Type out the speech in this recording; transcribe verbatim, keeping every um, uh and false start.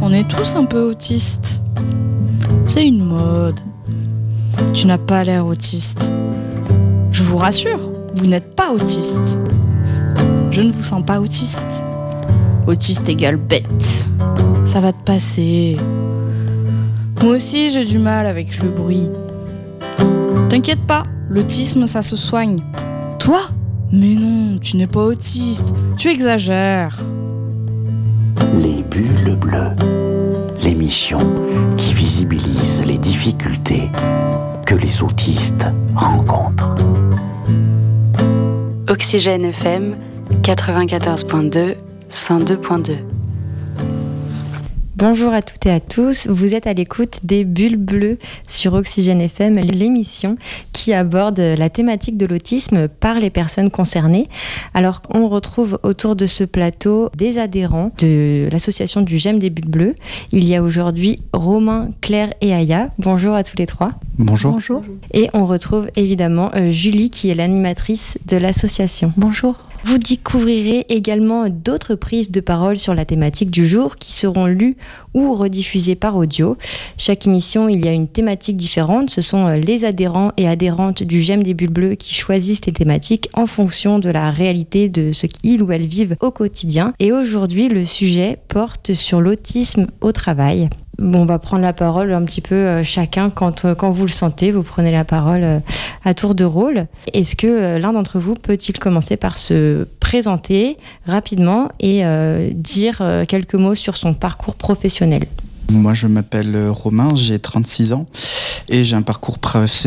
On est tous un peu autistes. C'est une mode. Tu n'as pas l'air autiste. Je vous rassure, vous n'êtes pas autiste. Je ne vous sens pas autiste. Autiste égale bête. Ça va te passer. Moi aussi, j'ai du mal avec le bruit. T'inquiète pas, l'autisme, ça se soigne. Toi ? Mais non, tu n'es pas autiste. Tu exagères. Les bulles bleues. L'émission qui visibilise les difficultés que les autistes rencontrent. Oxygène F M quatre-vingt-quatorze virgule deux, cent deux virgule deux. Bonjour à toutes et à tous, vous êtes à l'écoute des Bulles Bleues sur Oxygène F M, l'émission qui aborde la thématique de l'autisme par les personnes concernées. Alors, on retrouve autour de ce plateau des adhérents de l'association du J'aime des Bulles Bleues. Il y a aujourd'hui Romain, Claire et Aya. Bonjour à tous les trois. Bonjour. Bonjour. Et on retrouve évidemment euh, Julie qui est l'animatrice de l'association. Bonjour. Vous découvrirez également d'autres prises de parole sur la thématique du jour qui seront lues ou rediffusées par audio. Chaque émission, il y a une thématique différente. Ce sont les adhérents et adhérentes du J'aime des Bulles Bleues qui choisissent les thématiques en fonction de la réalité de ce qu'ils ou elles vivent au quotidien. Et aujourd'hui, le sujet porte sur l'autisme au travail. Bon, on va prendre la parole un petit peu euh, chacun quand, euh, quand vous le sentez. Vous prenez la parole euh, à tour de rôle. Est-ce que euh, l'un d'entre vous peut-il commencer par se présenter rapidement et euh, dire euh, quelques mots sur son parcours professionnel ? Moi, je m'appelle Romain, j'ai trente-six ans et j'ai un parcours professionnel